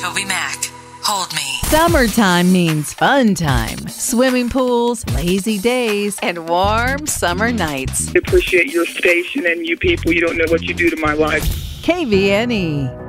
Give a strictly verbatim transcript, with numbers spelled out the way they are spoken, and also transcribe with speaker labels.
Speaker 1: Toby Mac. Hold me.
Speaker 2: Summertime means fun time. Swimming pools, lazy days, and warm summer nights.
Speaker 3: I appreciate your station and you people. You don't know what you do to my life.
Speaker 2: K V N E.